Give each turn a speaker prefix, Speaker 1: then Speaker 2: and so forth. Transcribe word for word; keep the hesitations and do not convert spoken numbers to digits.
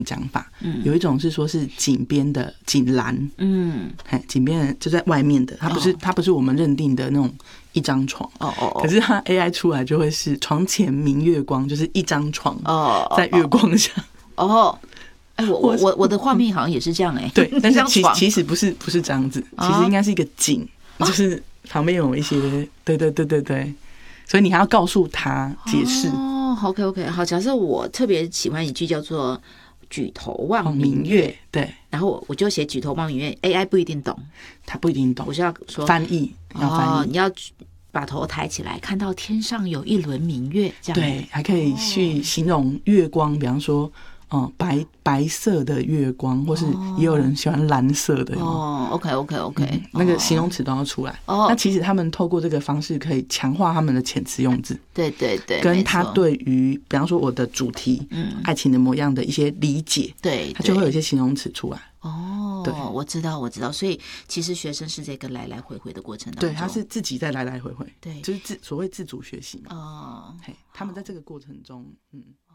Speaker 1: 讲法，嗯，有一种是说是井边的井栏，嗯，井边的就在外面的，它不是、哦、它不是我们认定的那种一张床，哦哦，可是它 A I 出来就会是床前明月光，就是一张床，哦，在月光下，
Speaker 2: 哦。哦哎，我我我我的画面好像也是这样哎、欸，
Speaker 1: 对，但是其其实不是不是这样子，其实应该是一个井，哦、就是旁边有一些，对对对对对，所以你还要告诉他解释。
Speaker 2: 哦 ，OK OK， 好，假设我特别喜欢一句叫做“举头望明月”，
Speaker 1: 对，
Speaker 2: 然后我我就写“举头望明月 ”，A I 不一定懂，
Speaker 1: 他不一定懂，
Speaker 2: 我是要说
Speaker 1: 翻译，要翻译，
Speaker 2: 哦、你要把头抬起来，看到天上有一轮明月，这样
Speaker 1: 对，还可以去形容月光，比方说。嗯，白白色的月光，或是也有人喜欢蓝色的
Speaker 2: 哦。OK OK OK，、嗯、
Speaker 1: 那个形容词都要出来。哦，那其实他们透过这个方式可以强化他们的遣词用字。
Speaker 2: 对对对，
Speaker 1: 跟他对于比方说我的主题，嗯，爱情的模样的一些理解，
Speaker 2: 对，
Speaker 1: 他就会有一些形容词出来。
Speaker 2: 哦，对，我知道，我知道，所以其实学生是这个来来回回的过程当中，
Speaker 1: 对，他是自己在来来回回，
Speaker 2: 对，
Speaker 1: 就是自所谓自主学习嘛。
Speaker 2: 哦，
Speaker 1: 嘿，他们在这个过程中，嗯。